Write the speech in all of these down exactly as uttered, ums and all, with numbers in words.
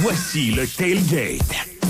Voici le Tailgate.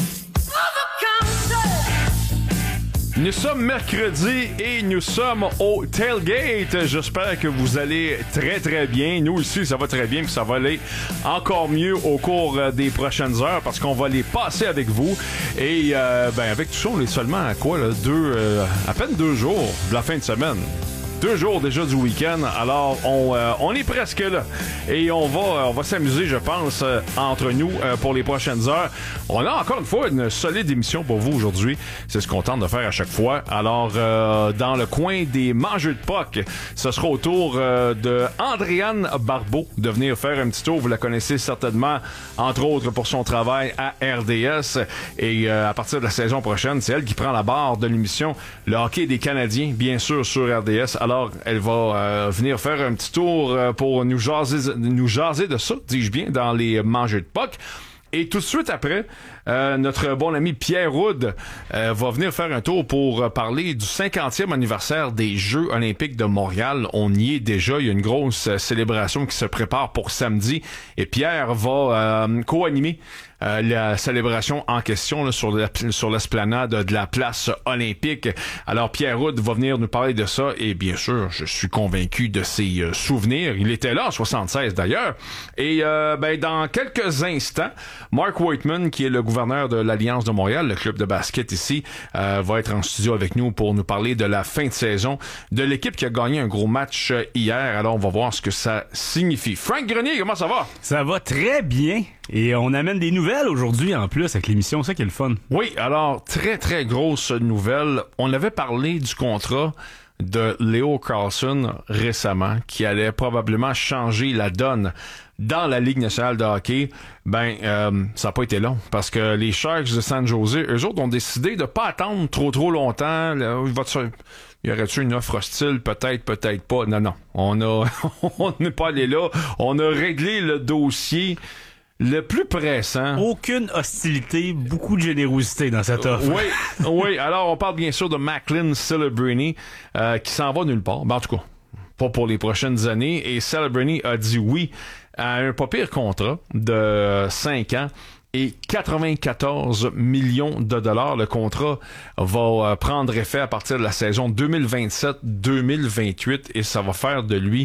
Nous sommes mercredi et nous sommes au Tailgate. J'espère que vous allez très très bien. Nous ici, ça va très bien, puis ça va aller encore mieux au cours des prochaines heures parce qu'on va les passer avec vous. Et euh, ben avec tout ça, on est seulement à quoi là, deux, euh, à peine deux jours de la fin de semaine. Deux jours déjà du week-end, alors on, euh, on est presque là. Et on va, on va s'amuser, je pense, euh, entre nous euh, pour les prochaines heures. On a encore une fois une solide émission pour vous aujourd'hui. C'est ce qu'on tente de faire à chaque fois. Alors, euh, dans le coin des mangeux de Puck, ce sera au tour euh, de Andréane Barbeau de venir faire un petit tour. Vous la connaissez certainement, entre autres, pour son travail à R D S. Et euh, à partir de la saison prochaine, c'est elle qui prend la barre de l'émission Le hockey des Canadiens, bien sûr, sur R D S. Alors, Alors, elle va euh, venir faire un petit tour euh, pour nous jaser, nous jaser de ça, dis-je bien, dans les mangeux de Puck. Et tout de suite après, euh, notre bon ami Pierre Roud euh, va venir faire un tour pour euh, parler du cinquantième anniversaire des Jeux olympiques de Montréal. On y est déjà, il y a une grosse euh, célébration qui se prépare pour samedi. Et Pierre va euh, co-animer Euh, la célébration en question là, sur, la, sur l'esplanade de la place olympique. Alors Pierre Roud va venir nous parler de ça et bien sûr, je suis convaincu de ses euh, souvenirs. Il était là en soixante-seize d'ailleurs. Et euh, ben dans quelques instants, Mark Whiteman, qui est le gouverneur de l'Alliance de Montréal, le club de basket ici, euh, va être en studio avec nous pour nous parler de la fin de saison de l'équipe qui a gagné un gros match hier. Alors on va voir ce que ça signifie. Frank Grenier, comment ça va? Ça va très bien. Et on amène des nouvelles aujourd'hui en plus avec l'émission, ça qui est le fun. Oui, alors très très grosse nouvelle. On avait parlé du contrat de Leo Carlsson récemment qui allait probablement changer la donne dans la Ligue nationale de hockey. Ben, euh, ça n'a pas été long parce que les Sharks de San Jose, eux autres ont décidé de pas attendre trop trop longtemps. Là, il va te... Y aurait-tu une offre hostile? Peut-être, peut-être pas. Non, non. On a, on n'est pas allé là. On a réglé le dossier le plus pressant. Aucune hostilité, beaucoup de générosité dans cette offre. Euh, oui, oui. Alors, on parle bien sûr de Macklin Celebrini, euh, qui s'en va nulle part. Ben, en tout cas, pas pour les prochaines années. Et Celebrini a dit oui à un pas pire contrat de cinq ans et quatre-vingt-quatorze millions de dollars. Le contrat va euh, prendre effet à partir de la saison deux mille vingt-sept deux mille vingt-huit et ça va faire de lui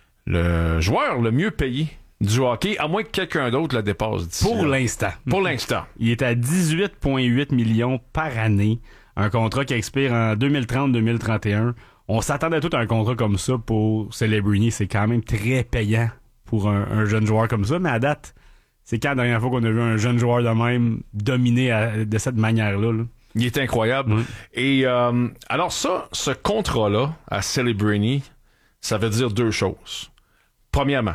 le joueur le mieux payé du hockey, à moins que quelqu'un d'autre le dépasse d'ici. Pour là. l'instant. Pour l'instant. Il est à dix-huit virgule huit millions par année. Un contrat qui expire en deux mille trente deux mille trente et un. On s'attendait tout à un contrat comme ça pour Celebrini. C'est quand même très payant pour un, un jeune joueur comme ça. Mais à date, c'est quand la dernière fois qu'on a vu un jeune joueur de même dominer à, de cette manière-là, là? Il est incroyable. Oui. Et euh, alors ça, ce contrat-là à Celebrini, ça veut dire deux choses. Premièrement,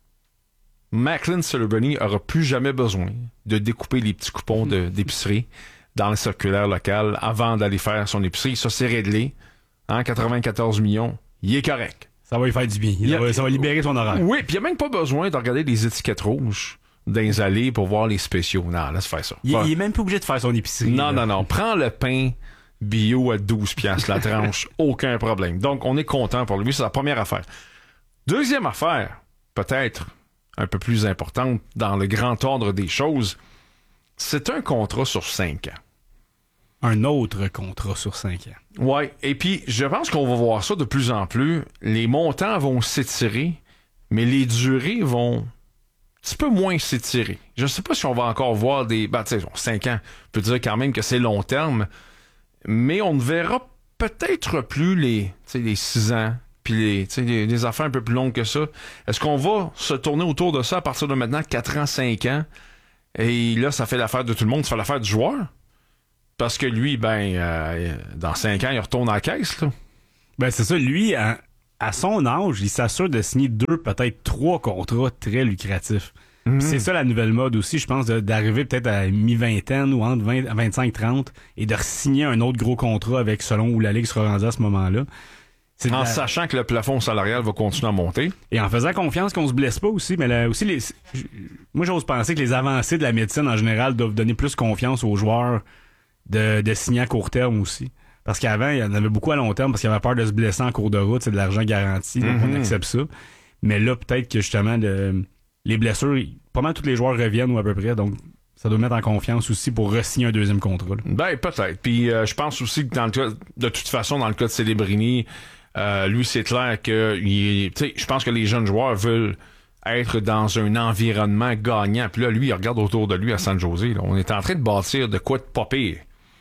Macklin Celebrini aura plus jamais besoin de découper les petits coupons de, d'épicerie dans le circulaire local avant d'aller faire son épicerie. Ça, c'est réglé. Hein, quatre-vingt-quatorze millions, il est correct. Ça va lui faire du bien. Il a, va, ça va libérer son horaire. Oui, puis il n'y a même pas besoin de regarder les étiquettes rouges dans les allées pour voir les spéciaux. Non, laisse faire ça. Il, Va. il est même pas obligé de faire son épicerie. Non, là. non, non. Prends le pain bio à douze piastres la tranche. Aucun problème. Donc, on est content pour lui. C'est la première affaire. Deuxième affaire, peut-être un peu plus importante dans le grand ordre des choses, c'est un contrat sur cinq ans. Un autre contrat sur cinq ans. Ouais, et puis je pense qu'on va voir ça de plus en plus. Les montants vont s'étirer, mais les durées vont un petit peu moins s'étirer. Je sais pas si on va encore voir des... Ben, tu sais, cinq ans, on peut dire quand même que c'est long terme, mais on ne verra peut-être plus les, tu sais, les six ans, puis les, tu sais, les, les affaires un peu plus longues que ça. Est-ce qu'on va se tourner autour de ça à partir de maintenant, quatre ans, cinq ans, et là, ça fait l'affaire de tout le monde, ça fait l'affaire du joueur? Parce que lui, ben, euh, dans cinq ans, il retourne à la caisse, là. Ben, c'est ça. Lui, à, à son âge, il s'assure de signer deux, peut-être trois contrats très lucratifs. Mm-hmm. C'est ça la nouvelle mode aussi, je pense, de, d'arriver peut-être à mi-vingtaine ou entre vingt, vingt-cinq trente et de signer un autre gros contrat avec selon où la Ligue sera rendue à ce moment-là. C'est en la... sachant que le plafond salarial va continuer à monter. Et en faisant confiance qu'on se blesse pas aussi, mais là, aussi, les... moi, j'ose penser que les avancées de la médecine en général doivent donner plus confiance aux joueurs de, de signer à court terme aussi. Parce qu'avant, il y en avait beaucoup à long terme parce qu'il y avait peur de se blesser en cours de route, c'est de l'argent garanti, donc mm-hmm. on accepte ça. Mais là, peut-être que justement, de, les blessures, pas mal tous les joueurs reviennent ou à peu près, donc ça doit mettre en confiance aussi pour re-signer un deuxième contrat. Là. Ben, peut-être. Puis euh, je pense aussi que dans le cas, de toute façon, dans le cas de Celebrini, euh, lui, c'est clair que il, tu sais, je pense que les jeunes joueurs veulent être dans un environnement gagnant. Puis là, lui, il regarde autour de lui à San Jose. Là. On est en train de bâtir de quoi de pas pire.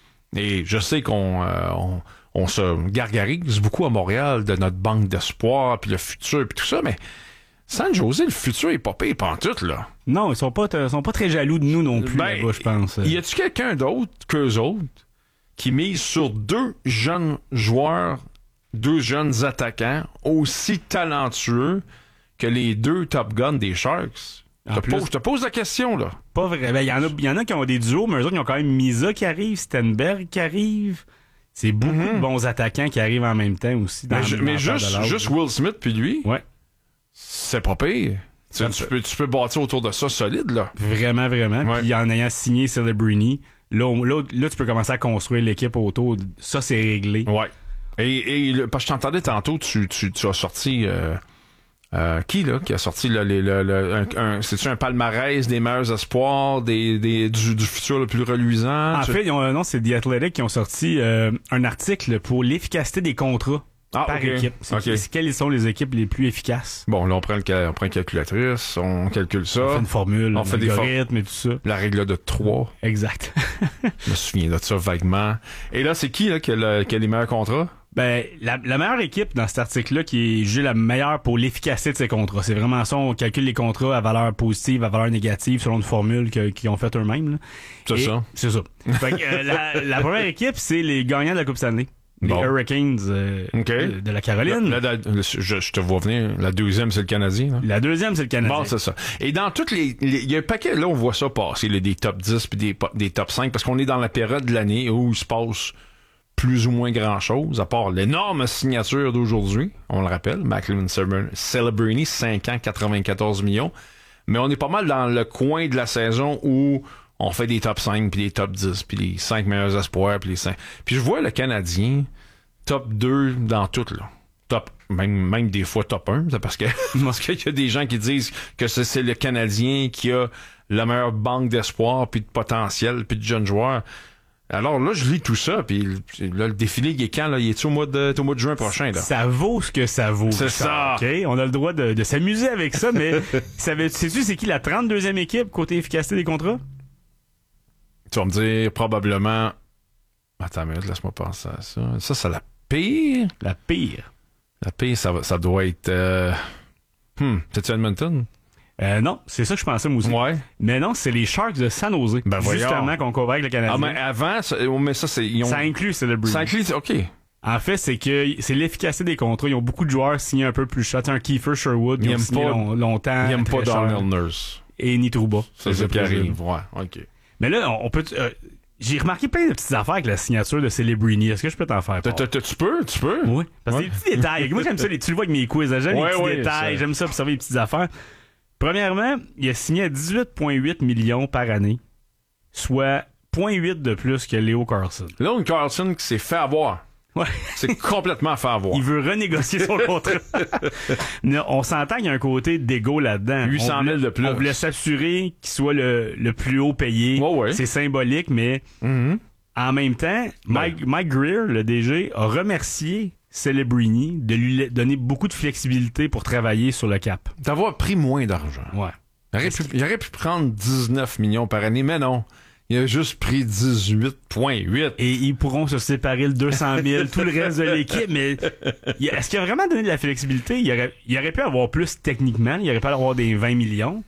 Et je sais qu'on euh, on, on se gargarise beaucoup à Montréal de notre banque d'espoir, puis le futur, puis tout ça, mais San Jose, le futur est pas pire pantoute, là. Non, ils sont pas, t- sont pas très jaloux de nous non plus, ben, là-bas, je pense. Y a-tu quelqu'un d'autre qu'eux autres qui mise sur deux jeunes joueurs, deux jeunes attaquants aussi talentueux que les deux Top Guns des Sharks? En Je te plus- pose, je te pose la question, là. Pas vrai. Ben, il y en a, il y en a qui ont des duos, mais eux autres, ils ont quand même Misa qui arrive, Stenberg qui arrive. C'est beaucoup Mm-hmm. de bons attaquants qui arrivent en même temps aussi. Dans, Mais, ju- dans mais la paire juste, de l'âge. juste Will Smith puis lui, Ouais. c'est pas pire. Tu, tu peux, tu peux bâtir autour de ça solide, là. Vraiment, vraiment. Ouais. Puis en ayant signé Celebrini, là, on- là, là, tu peux commencer à construire l'équipe autour. Ça, c'est réglé. Ouais. Et, et le- parce que je t'entendais tantôt, tu, tu, tu as sorti... Euh, euh, qui, là, qui a sorti là, les, le, le, un, un, c'est-tu un palmarès des meilleurs espoirs des, des, du, du futur le plus reluisant? En Tu- fait, ils ont, non, c'est The Athletic qui ont sorti euh, un article pour l'efficacité des contrats Ah, par ok. équipe. C'est, Ok. c'est quelles sont les équipes les plus efficaces? Bon, là, on prend, le, cal- on prend une calculatrice, on calcule ça. On fait une formule, On un fait des for- algorithme et tout ça. La règle de trois. Exact. Je me souviens de ça vaguement. Et là, c'est qui, là, qui a, le- qui a les meilleurs contrats? Ben, la, la meilleure équipe dans cet article-là qui est jugée la meilleure pour l'efficacité de ces contrats. C'est vraiment ça, on calcule les contrats à valeur positive, à valeur négative, selon une formule que- qu'ils ont faite eux-mêmes. là. C'est Et- ça. C'est ça. Fait que, euh, la, la première équipe, c'est les gagnants de la Coupe Stanley. Les Bon. Hurricanes euh, OK. de, de la Caroline. Là, là, là, je, je te vois venir. La deuxième, c'est le Canadien. Là. La deuxième, c'est le Canadien. Bon, c'est ça. Et dans toutes les... les- Il y a un paquet... Là, on voit ça passer, là, des top dix puis des, po- des top cinq, parce qu'on est dans la période de l'année où il se passe plus ou moins grand-chose, à part l'énorme signature d'aujourd'hui. On le rappelle, McLean Celebrini, cinq ans, quatre-vingt-quatorze millions. Mais on est pas mal dans le coin de la saison où on fait des top cinq, puis des top dix, puis les cinq meilleurs espoirs, puis les cinq... Puis je vois le Canadien top deux dans tout, là. Top, même, même des fois top un, c'est parce que parce qu'il y a des gens qui disent que c'est, c'est le Canadien qui a la meilleure banque d'espoir, puis de potentiel, puis de jeunes joueurs. Alors là, je lis tout ça, puis là, le défilé, il est quand, là? Il est au mois de, au mois de juin prochain, là? Ça vaut ce que ça vaut. C'est ça. OK? On a le droit de, de s'amuser avec ça, mais savais- sais-tu c'est qui la trente-deuxième équipe côté efficacité des contrats? Tu vas me dire probablement... Attends une minute, laisse-moi penser à ça. Ça, c'est la pire? La pire. La pire, ça, va- ça doit être... Euh... Hmm, c'est-tu Edmonton? Euh, non, c'est ça que je pensais, moi aussi. Ouais. Mais non, c'est les Sharks de San Jose. Ben voyons. Justement, qu'on couvre avec le Canadien. Ah, mais avant, ça, oh, mais ça, c'est... Ils ont... Ça inclut Celebrini. Ça inclut... OK. En fait, c'est que c'est l'efficacité des contrats. Ils ont beaucoup de joueurs signés un peu plus cher. Tu sais, un Kiefer Sherwood, Ils ils ont aiment signé pas- long- longtemps. Ils aiment très pas cher. Darnell Nurse. Et Nitrouba. C'est ça qui arrive. Ouais, OK. Mais là, on, on peut... euh, j'ai remarqué plein de petites affaires avec la signature de Celebrini. Est-ce que je peux t'en faire T'as- part? t'as- Tu peux, tu peux. Oui. Parce que Ouais. les petits détails. Moi, j'aime ça. Les, tu le vois avec mes quiz. J'aime Ouais, les petits ouais, détails. ça- J'aime ça observer les petites affaires. Premièrement, il a signé à dix-huit virgule huit millions par année, soit zéro virgule huit de plus que Leo Carlson. Là, une Carlson qui s'est fait avoir. Ouais. C'est complètement fait avoir. Il veut renégocier son contrat. Non, on s'entend qu'il y a un côté d'égo là-dedans. huit cent mille On voulait- de plus. On voulait s'assurer qu'il soit le, le plus haut payé. Ouais, ouais. C'est symbolique, mais Mhm. en même temps, Mike, Mike Greer, le D G, a remercié Celebrini de lui donner beaucoup de flexibilité pour travailler sur le cap. D'avoir pris moins d'argent. Ouais. Il aurait, pu, il aurait pu prendre dix-neuf millions par année, mais non. Il a juste pris dix-huit virgule huit. Et ils pourront se séparer le deux cent mille, tout le reste de l'équipe, mais il- est-ce qu'il a vraiment donné de la flexibilité? Il aurait, il aurait pu avoir plus techniquement, il aurait pu avoir des vingt millions,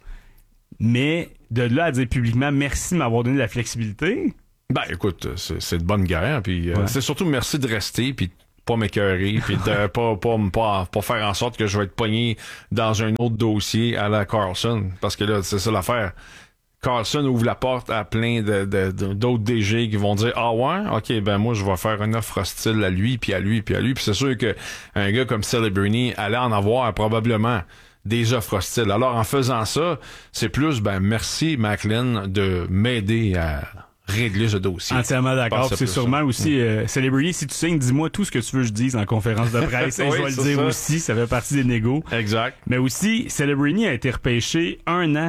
mais de là à dire publiquement merci de m'avoir donné de la flexibilité, Ben, écoute, c'est, c'est de bonne guerre, puis euh, Ouais. c'est surtout merci de rester, puis de pas m'écœurer, puis de pas, pas, pas, pas faire en sorte que je vais être pogné dans un autre dossier à la Carlson, parce que là, c'est ça l'affaire. Carlson ouvre la porte à plein de, de, de- d'autres D G qui vont dire « Ah ouais? OK, ben moi, je vais faire une offre hostile à lui, puis à lui, puis à lui. » Puis c'est sûr que un gars comme Celebrini allait en avoir probablement des offres hostiles. Alors, en faisant ça, c'est plus, ben merci, McLean, de m'aider à régler ce dossier. entièrement Je d'accord. pense que C'est c'est plus sûrement ça. aussi, euh, Celebrity, si tu signes, dis-moi tout ce que tu veux que je dise en conférence de presse. Et Oui, je vais le c'est dire ça. aussi, ça fait partie des négos. Exact. Mais aussi, Celebrini a été repêché un an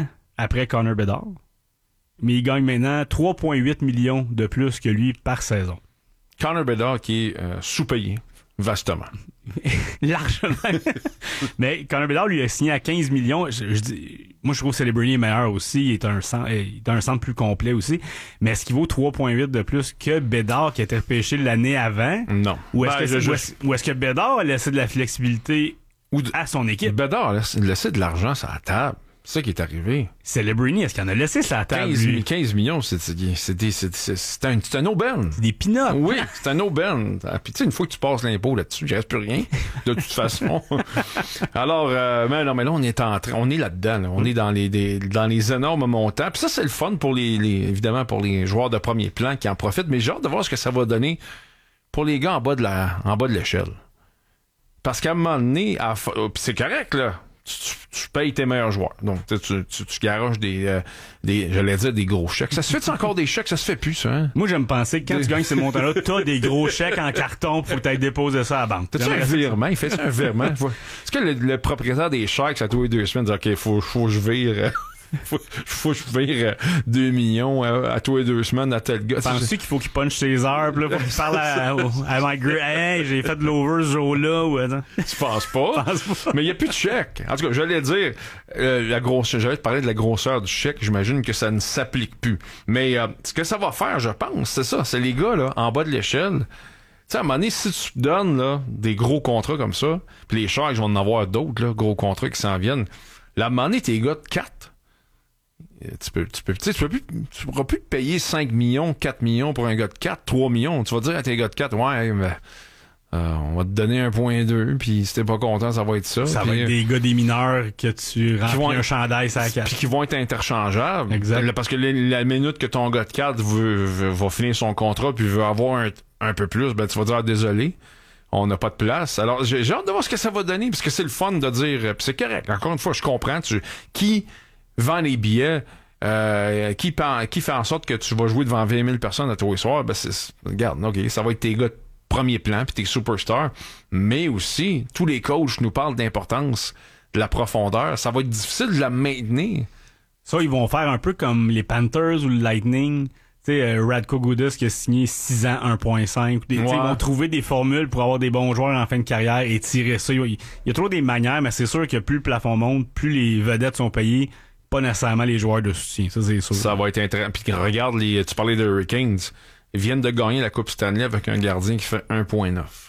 après Connor Bedard. Mais il gagne maintenant trois virgule huit millions de plus que lui par saison. Connor Bedard qui est euh, sous-payé, vastement. Largement. Mais Connor Bedard lui a signé à quinze millions. Je, je dis, moi, je trouve que Celebrity est meilleur aussi. Il est un centre, il est un centre plus complet aussi. Mais est-ce qu'il vaut trois virgule huit de plus que Bedard qui a été repêché l'année avant? Non. Ou est-ce, Ben, que, je, ou je... est-ce, ou est-ce que Bedard a laissé de la flexibilité ou de... à son équipe? Bedard a laissé de l'argent sur la table. C'est ça qui est arrivé. Celebrity, est-ce qu'il en a laissé sur la table? quinze, quinze millions, c'est, c'est, c'est, c'est, c'est, c'est, c'est un, c'est un aubaine. C'est des peanuts. Oui, c'est un aubaine. Puis tu sais, une fois que tu passes l'impôt là-dessus, il reste plus rien, de toute façon. Alors, euh, mais non, mais là, on est en train, on est là-dedans, là. On est dans les, des, dans les énormes montants. Puis ça, c'est le fun pour les, les, évidemment, pour les joueurs de premier plan qui en profitent. Mais j'ai hâte de voir ce que ça va donner pour les gars en bas de la, en bas de l'échelle. Parce qu'à un moment donné, à, puis c'est correct, là. Tu, tu, tu payes tes meilleurs joueurs. Donc, tu, tu, tu, tu garoches des, euh, des, j'allais dire des gros chèques. Ça se fait encore des chèques? Ça se fait plus, ça, hein? Moi, j'aime penser que quand des... tu gagnes ces montants-là, t'as des gros chèques en carton pour t'aller déposer ça à la banque. T'as-tu un virement? Il fait un virement? Est-ce que le, le propriétaire des Sharks, à tous les deux semaines, dit, OK, faut, faut que je vire... Faut, faut que je vire deux millions à, à tous les deux semaines à tel gars. Penses-tu qu'il faut qu'il punche ses heures, pis là, faut qu'il parle à, à Mike Grey, hey, j'ai fait de l'over ce jour-là, ou attends. Tu penses pas? Pense pas. Mais il n'y a plus de chèque. En tout cas, j'allais dire, euh, la grosse, j'allais te parler de la grosseur du chèque, j'imagine que ça ne s'applique plus. Mais, euh, ce que ça va faire, je pense, c'est ça, c'est les gars, là, en bas de l'échelle. Tu sais, à un moment donné, si tu donnes, là, des gros contrats comme ça, pis les Sharks vont en avoir d'autres, là, gros contrats qui s'en viennent, là, à un moment donné, t'es gars de quatre. Tu peux, tu peux, tu sais, tu peux plus, tu pourras plus payer cinq millions, quatre millions pour un gars de quatre, trois millions. Tu vas dire à tes gars de quatre, ouais, mais, euh, on va te donner un point deux, puis si t'es pas content, ça va être ça. Ça pis, va être des gars des mineurs que tu remplis vont, un chandail sur la carte. Puis qui vont être interchangeables. Exact. Parce que la, la minute que ton gars de quatre veut, veut, va finir son contrat puis veut avoir un, un peu plus, ben, tu vas dire, ah, désolé. On n'a pas de place. Alors, j'ai, j'ai hâte de voir ce que ça va donner, parce que c'est le fun de dire, puis c'est correct. Encore une fois, je comprends, tu, qui vend les billets, euh, qui, qui fait en sorte que tu vas jouer devant vingt mille personnes à tous les soirs, ben c'est, regarde, ok, ça va être tes gars de premier plan puis tes superstars, mais aussi, tous les coachs nous parlent d'importance, de la profondeur, ça va être difficile de la maintenir. Ça, ils vont faire un peu comme les Panthers ou le Lightning, tu sais, euh, Radko Gudas qui a signé six ans, un virgule cinq. Des, ouais. Ils vont trouver des formules pour avoir des bons joueurs en fin de carrière et tirer ça. Il y a toujours des manières, mais c'est sûr que plus le plafond monte, plus les vedettes sont payées, pas nécessairement les joueurs de soutien. Ça, c'est sûr. Ça va être intéressant. Puis regarde, les, tu parlais de Hurricanes. Ils viennent de gagner la Coupe Stanley avec un gardien qui fait un virgule neuf.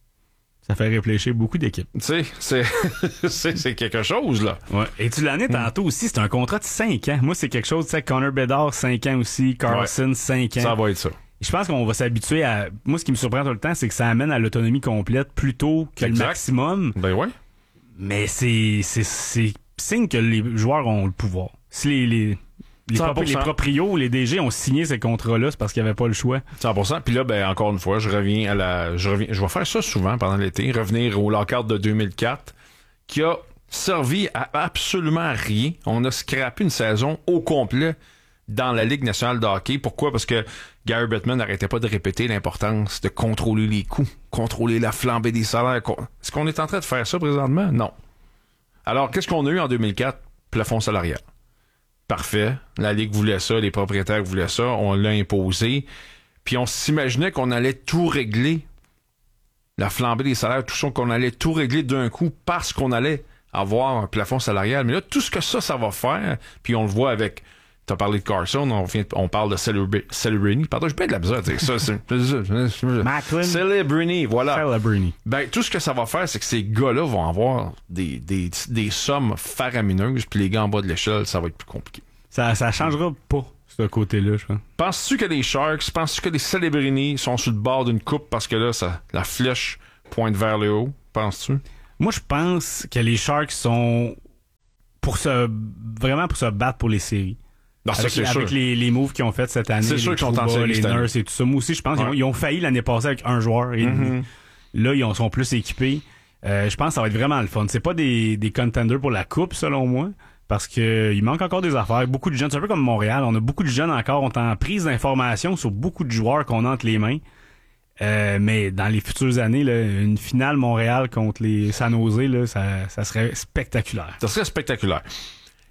Ça fait réfléchir beaucoup d'équipes. Tu sais, c'est, c'est, c'est quelque chose, là. Ouais. Et tu l'as dit tantôt aussi, c'est un contrat de cinq ans. Moi, c'est quelque chose, tu sais, Connor Bedard, cinq ans aussi, Carlson, ouais. cinq ans. Ça va être ça. Je pense qu'on va s'habituer à... Moi, ce qui me surprend tout le temps, c'est que ça amène à l'autonomie complète plutôt que exact. Le maximum. Ben ouais. Mais c'est, c'est, c'est signe que les joueurs ont le pouvoir. Si les... les... Les, propri- les proprios, les D G ont signé ces contrats-là, c'est parce qu'il n'y avait pas le choix. cent pour cent. Puis là, ben encore une fois, je reviens à la, je reviens, je vais faire ça souvent pendant l'été, revenir au lockout de deux mille quatre, qui a servi à absolument rien. On a scrappé une saison au complet dans la Ligue nationale de hockey. Pourquoi? Parce que Gary Bettman n'arrêtait pas de répéter l'importance de contrôler les coûts, contrôler la flambée des salaires. Est-ce qu'on est en train de faire ça présentement? Non. Alors, qu'est-ce qu'on a eu en deux mille quatre? Plafond salarial. Parfait. La Ligue voulait ça, les propriétaires voulaient ça, on l'a imposé. Puis on s'imaginait qu'on allait tout régler. La flambée des salaires, tout ça, qu'on allait tout régler d'un coup parce qu'on allait avoir un plafond salarial. Mais là, tout ce que ça, ça va faire, puis on le voit avec... T'as parlé de Carson, on, vient, on parle de Celebrini. Pardon, j'ai pas de la misère à dire ça. Macklin. Celebrini, voilà. Celebrini. Ben, tout ce que ça va faire, c'est que ces gars-là vont avoir des, des, des sommes faramineuses, puis les gars en bas de l'échelle, ça va être plus compliqué. Ça, ça changera pas, ce côté-là, je pense. Penses-tu que les Sharks, penses-tu que les Celebrini sont sur le bord d'une coupe parce que là, ça, la flèche pointe vers le haut? Penses-tu? Moi, je pense que les Sharks sont pour se vraiment pour se battre pour les séries. Non, avec, ça, c'est avec sûr. les, les moves qu'ils ont fait cette année, c'est les sûr qu'ils sont en série, les Nurse et tout ça. Moi aussi, je pense ouais. qu'ils ont, ils ont failli l'année passée avec un joueur. Et mm-hmm. Là, ils sont plus équipés. Euh, je pense que ça va être vraiment le fun. C'est pas des, des contenders pour la coupe, selon moi, parce que il manque encore des affaires. Beaucoup de jeunes, c'est un peu comme Montréal. On a beaucoup de jeunes encore. On est en prise d'information sur beaucoup de joueurs qu'on a entre les mains. Euh, mais dans les futures années, là, une finale Montréal contre les San Jose, là, ça, ça serait spectaculaire. Ça serait spectaculaire.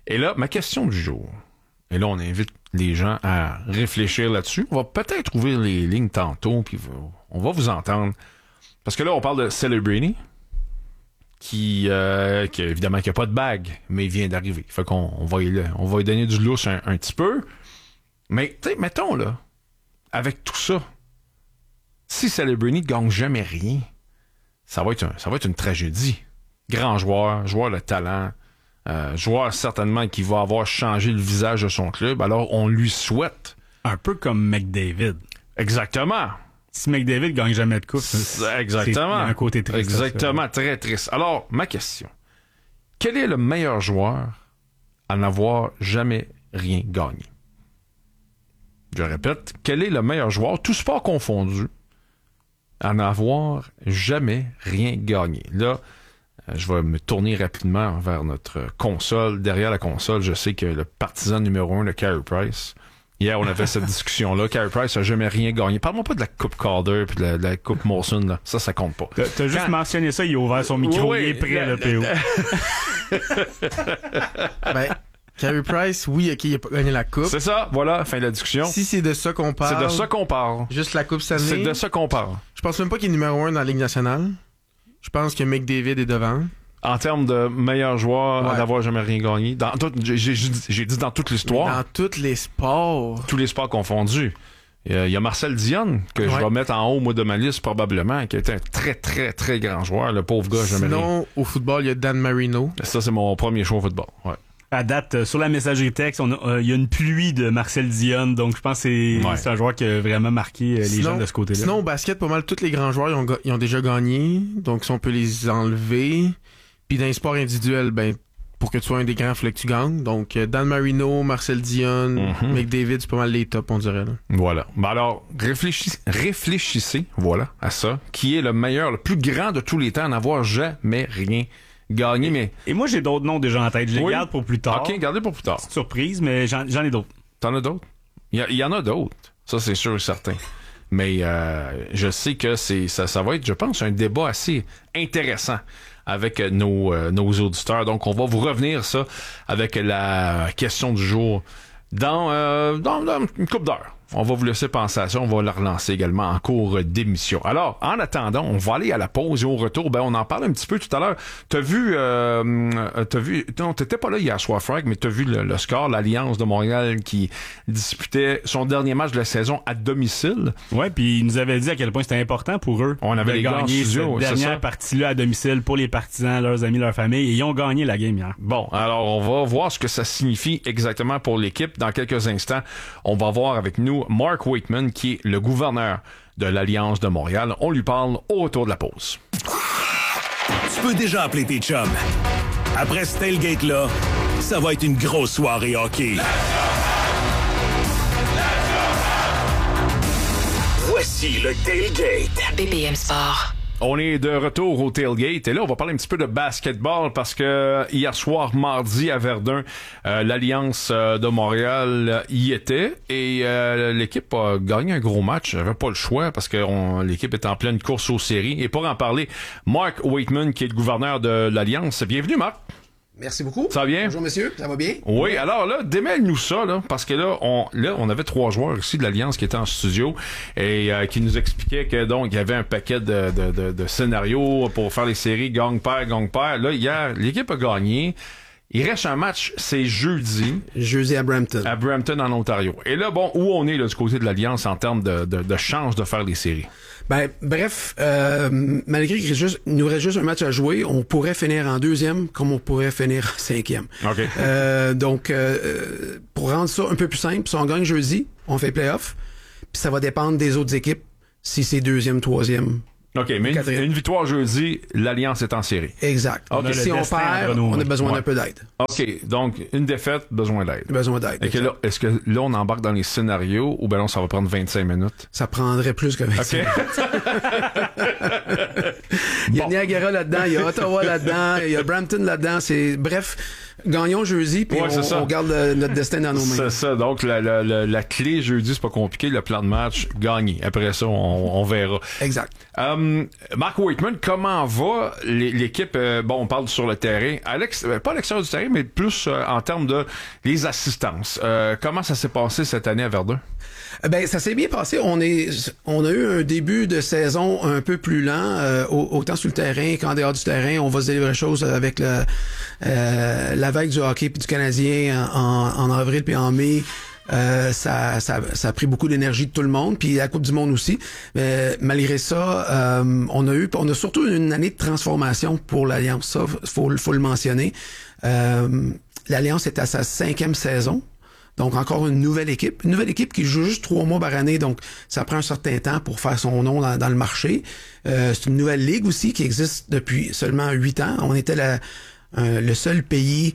Et là, ma question du jour, et là, on invite les gens à réfléchir là-dessus. On va peut-être ouvrir les lignes tantôt, puis on va vous entendre. Parce que là, on parle de Celebrini, qui, euh, qui évidemment, qui n'a pas de bague, mais il vient d'arriver. Fait qu'on on va, y, on va lui donner du lousse un, un petit peu. Mais, tu sais, mettons, là, avec tout ça, si Celebrini ne gagne jamais rien, ça va être un, ça va être une tragédie. Grand joueur, joueur de talent, euh, joueur certainement qui va avoir changé le visage de son club. Alors, on lui souhaite. Un peu comme McDavid. Exactement. Si McDavid gagne jamais de coupe, c'est, exactement. C'est un côté triste. Exactement, très triste. Alors, ma question. Quel est le meilleur joueur à n'avoir jamais rien gagné? Je répète, quel est le meilleur joueur, tout sport confondu, à n'avoir jamais rien gagné? Là, je vais me tourner rapidement vers notre console. Derrière la console, je sais que le partisan numéro un, le Carey Price. Hier, on avait cette discussion-là. Carey Price n'a jamais rien gagné. Parle-moi pas de la Coupe Calder puis de la, de la Coupe Molson, là. Ça, ça compte pas. T'as, t'as juste Quand... mentionné ça, il a ouvert son micro, oui, il est prêt, le P O. ben, Carey Price, oui, ok, il a pas gagné la Coupe. C'est ça, voilà, fin de la discussion. Si c'est de ça qu'on parle... C'est de ça qu'on parle. Juste la Coupe cette année. C'est de ça qu'on parle. Je pense même pas qu'il est numéro un dans la Ligue nationale. Je pense que McDavid est devant. En termes de meilleur joueur ouais. à n'avoir jamais rien gagné. Dans tout, j'ai, j'ai, j'ai dit dans toute l'histoire. Mais dans tous les sports. Tous les sports confondus. Il y a, il y a Marcel Dionne, que ouais. je vais mettre en haut moi, de ma liste probablement, qui a été un très, très, très grand joueur. Le pauvre gars, jamais rien. Sinon, au football, il y a Dan Marino. Ça, c'est mon premier choix au football. Ouais. À date, euh, sur la messagerie texte, il euh, y a une pluie de Marcel Dionne, donc je pense que c'est, ouais. c'est un joueur qui a vraiment marqué euh, les sinon, gens de ce côté-là. Sinon, au basket, pas mal tous les grands joueurs, ils ont, ils ont déjà gagné, donc si on peut les enlever. Puis dans les sports individuels, ben, pour que tu sois un des grands, il fallait que tu gagnes. Donc, Dan Marino, Marcel Dionne, mm-hmm. McDavid, c'est pas mal les tops, on dirait. Là. Voilà. Ben alors, réfléchissez, réfléchissez, voilà, à ça. Qui est le meilleur, le plus grand de tous les temps à n'avoir jamais rien gagné, et, mais... Et moi, j'ai d'autres noms déjà en tête. Je les oui. garde pour plus tard. OK, gardez pour plus tard. C'est surprise, mais j'en, j'en ai d'autres. T'en as d'autres? Il y, y en a d'autres. Ça, c'est sûr et certain. Mais euh, je sais que c'est ça, ça va être, je pense, un débat assez intéressant avec nos, euh, nos auditeurs. Donc, on va vous revenir ça avec la question du jour dans, euh, dans, dans une couple d'heures. On va vous laisser penser à ça. On va la relancer également en cours d'émission. Alors, en attendant, on va aller à la pause et au retour, ben, on en parle un petit peu tout à l'heure. T'as vu, euh, t'as vu, non, t'étais pas là hier soir, Frank, mais t'as vu le, le score, l'Alliance de Montréal qui disputait son dernier match de la saison à domicile. Ouais, puis ils nous avaient dit à quel point c'était important pour eux. On avait de les gars en gagner studio, cette dernière partie-là à domicile pour les partisans, leurs amis, leurs familles, et ils ont gagné la game hier. Bon, alors on va voir ce que ça signifie exactement pour l'équipe. Dans quelques instants, on va voir avec nous Mark Waitman, qui est le gouverneur de l'Alliance de Montréal. On lui parle au retour de la pause. Tu peux déjà appeler tes chums. Après ce tailgate-là, ça va être une grosse soirée hockey. Voici le tailgate. B P M Sport. On est de retour au tailgate et là on va parler un petit peu de basketball parce que hier soir mardi à Verdun, euh, l'Alliance euh, de Montréal y était et euh, l'équipe a gagné un gros match. J'avais pas le choix parce que on, l'équipe est en pleine course aux séries. Et pour en parler, Mark Waitman qui est le gouverneur de l'Alliance. Bienvenue Mark. Merci beaucoup. Ça va bien? Bonjour messieurs, ça va bien? Oui, alors là, démêle-nous ça, là, parce que là, on, là, on avait trois joueurs ici de l'Alliance qui étaient en studio et euh, qui nous expliquaient que donc il y avait un paquet de, de, de, de scénarios pour faire les séries gagne-perd, gagne-perd. Là, hier, l'équipe a gagné. Il reste un match, c'est jeudi. Jeudi à Brampton. À Brampton, en Ontario. Et là, bon, où on est là, du côté de l'Alliance en termes de, de, de chance de faire les séries? Ben, bref, euh, malgré qu'il juste, nous reste juste un match à jouer, on pourrait finir en deuxième comme on pourrait finir en cinquième. Okay. Euh, donc, euh, pour rendre ça un peu plus simple, si on gagne jeudi, on fait play-off, puis ça va dépendre des autres équipes, si c'est deuxième, troisième. OK, mais une, une victoire jeudi, l'Alliance est en série. Exact. Okay. On si on perd, on a besoin ouais. d'un peu d'aide. OK, donc une défaite, besoin d'aide. Besoin d'aide. Okay, là, est-ce que là, on embarque dans les scénarios ou ben non, ça va prendre vingt-cinq minutes? Ça prendrait plus que vingt-cinq okay. minutes. Il y a bon. Niagara là-dedans, il y a Ottawa là-dedans, il y a Brampton là-dedans. C'est bref, Gagnons jeudi, puis Ouais, on, c'est ça. on garde euh, notre destin dans nos mains. C'est ça. Donc, la, la, la, la clé jeudi, c'est pas compliqué. Le plan de match, gagner. Après ça, on, on verra. Exact. Um, Mark Waitman, comment va l'équipe? Euh, bon, on parle sur le terrain. Alex, euh, pas à l'extérieur du terrain, mais plus euh, en termes de les assistances. Euh, comment ça s'est passé cette année à Verdun? Ben, ça s'est bien passé. On est, on a eu un début de saison un peu plus lent, euh, autant sur le terrain qu'en dehors du terrain. On va se dire les choses avec le, euh, la vague du hockey puis du Canadien en, en avril puis en mai. Euh, ça, ça, ça a pris beaucoup d'énergie de tout le monde, puis la Coupe du Monde aussi. Mais malgré ça, euh, on a eu, on a surtout une année de transformation pour l'Alliance. Ça, faut, faut le mentionner. Euh, L'Alliance est à sa cinquième saison. Donc, encore une nouvelle équipe. Une nouvelle équipe qui joue juste trois mois par année. Donc, ça prend un certain temps pour faire son nom dans, dans le marché. Euh, c'est une nouvelle ligue aussi qui existe depuis seulement huit ans. On était la, euh, le seul pays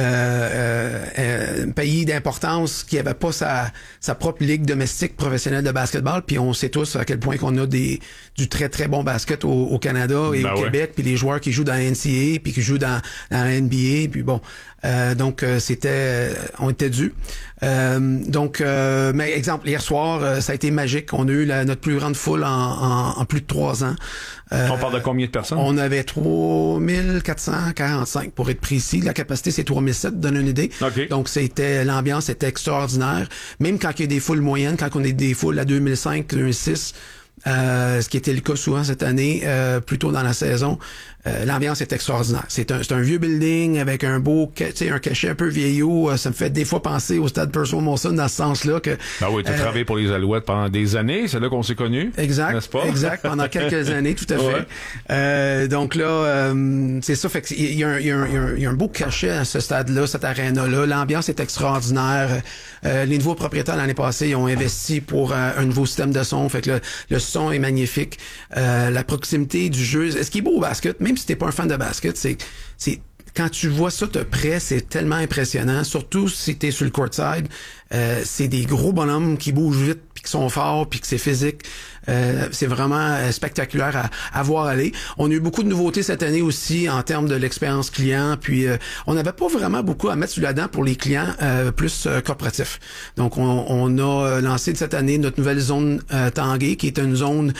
euh, euh, un pays d'importance qui avait pas sa, sa propre ligue domestique professionnelle de basketball. Puis on sait tous à quel point qu'on a des du très, très bon basket au, au Canada et ben au ouais. Québec. Puis les joueurs qui jouent dans la N C A A puis qui jouent dans, dans la N B A. Puis bon, euh, donc euh, c'était... On était dû. Euh, donc, euh, mais exemple, hier soir, euh, ça a été magique. On a eu la, notre plus grande foule en, en, en plus de trois ans. Euh, on parle de combien de personnes? On avait trois mille quatre cent quarante-cinq pour être précis. La capacité, c'est trois mille sept, donne une idée. Okay. Donc, c'était l'ambiance était extraordinaire. Même quand il y a des foules moyennes, quand on a des foules à deux mille cinq, deux mille six, euh, ce qui était le cas souvent cette année, euh, plus tôt dans la saison, euh, l'ambiance est extraordinaire. C'est un, c'est un vieux building avec un beau, tu sais, un cachet un peu vieillot. Ça me fait des fois penser au stade Percival Molson dans ce sens-là que. Ben oui, tu as euh, travaillé pour les Alouettes pendant des années. C'est là qu'on s'est connus. Exact. N'est-ce pas? Exact. Pendant quelques années, tout à fait. Ouais. Euh, donc là, euh, c'est ça. Fait qu'il y a un, il y a un, il y a un, il y a un beau cachet à ce stade-là, cette aréna-là. L'ambiance est extraordinaire. Euh, les nouveaux propriétaires l'année passée, ils ont investi pour euh, un nouveau système de son. Fait que le, le son est magnifique. Euh, la proximité du jeu. Ce qui est beau au basket, même si t'es pas un fan de basket, c'est, c'est quand tu vois ça de près, c'est tellement impressionnant. Surtout si t'es sur le courtside, euh, c'est des gros bonhommes qui bougent vite, puis qui sont forts, puis que c'est physique. Euh, c'est vraiment euh, spectaculaire à, à voir aller. On a eu beaucoup de nouveautés cette année aussi en termes de l'expérience client. Puis euh, on n'avait pas vraiment beaucoup à mettre sous la dent pour les clients euh, plus euh, corporatifs. Donc on, on a lancé cette année notre nouvelle zone euh, Tanguay, qui est une zone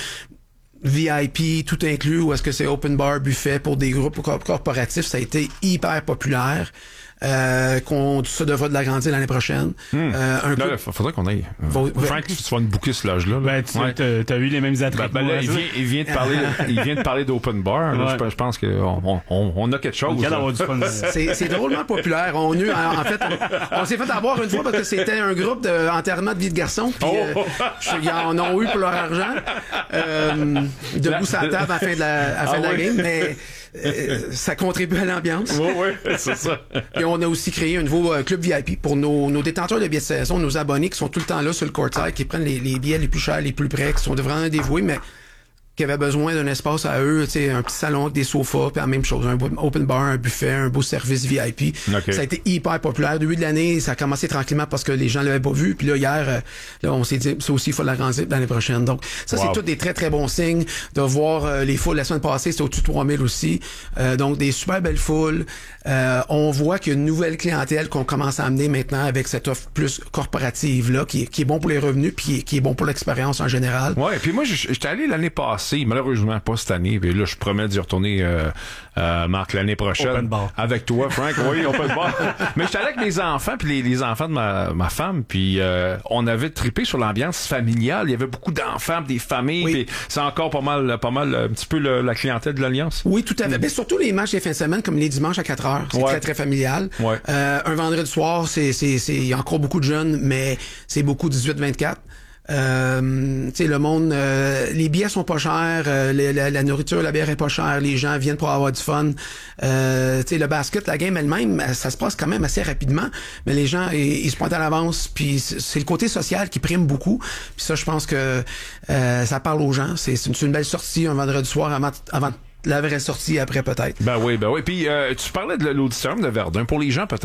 V I P, tout inclus, ou est-ce que c'est open bar, buffet pour des groupes corporatifs. Ça a été hyper populaire. Euh, qu'on se devra de l'agrandir l'année prochaine. Hmm. Euh, un là, club... il faudrait qu'on aille. Faut... Frank, tu vas nous booker ce loge-là. Ben, tu ouais. t'as, t'as eu les mêmes attraits. Ben, ben là, il vient, il vient de parler, il vient de parler d'open bar. Là, ouais. je, je pense qu'on on, on a quelque chose. c'est, c'est drôlement populaire. On eu, en, en fait, on, on s'est fait avoir une fois parce que c'était un groupe d'enterrement de, de vie de garçon. Puis, oh. euh, ils en ont eu pour leur argent. Euh, debout sur la table à la fin de la, à la, fin ah, de la oui. game. Mais euh, ça contribue à l'ambiance. Oui, oui, c'est ça. Et on a aussi créé un nouveau euh, club V I P pour nos, nos détenteurs de billets de saison, nos abonnés qui sont tout le temps là sur le courtside, qui prennent les, les billets les plus chers, les plus près, qui sont vraiment dévoués, mais qui avaient besoin d'un espace à eux, tu sais, un petit salon avec des sofas, puis la même chose, un open bar, un buffet, un beau service V I P. Okay. Ça a été hyper populaire. Au début de l'année, ça a commencé tranquillement parce que les gens l'avaient pas vu. Puis là, hier, euh, là, on s'est dit, ça aussi, il faut l'agrandir l'année prochaine. Donc, ça, wow. c'est tous des très, très bons signes. De voir euh, les foules la semaine passée, c'était au-dessus de trois mille aussi. Euh, donc, des super belles foules. Euh, on voit qu'il y a une nouvelle clientèle qu'on commence à amener maintenant avec cette offre plus corporative-là, qui, qui est bon pour les revenus, puis qui est bon pour l'expérience en général. Ouais, puis moi, j'étais allé l'année passée, malheureusement, pas cette année. Puis là, je promets d'y retourner, euh, euh, Marc, l'année prochaine. Open bar. Avec toi, Frank. Oui, open bar. Mais j'étais allé avec mes enfants, puis les, les enfants de ma, ma femme, puis euh, on avait trippé sur l'ambiance familiale. Il y avait beaucoup d'enfants, des familles, oui. Puis c'est encore pas mal, pas mal, un petit peu le, la clientèle de l'Alliance. Oui, tout à fait. Mm. Mais surtout les matchs des fins de semaine, comme les dimanches à quatre heures. C'est ouais. très, très familial. Ouais. Euh, un vendredi soir, c'est, c'est, c'est, il y a encore beaucoup de jeunes, mais c'est beaucoup dix-huit vingt-quatre. Euh, tu sais, le monde, euh, les billets sont pas chers, euh, la, la, la nourriture, la bière est pas chère, les gens viennent pour avoir du fun. Euh, tu sais, le basket, la game elle-même, ça se passe quand même assez rapidement, mais les gens, ils, ils se pointent à l'avance, puis c'est le côté social qui prime beaucoup. Puis ça, je pense que euh, ça parle aux gens. C'est, c'est une belle sortie un vendredi soir avant, avant la vraie sortie après peut-être. Ben oui, ben oui. Puis euh, tu parlais de l'auditorium de Verdun. Pour les gens peut-être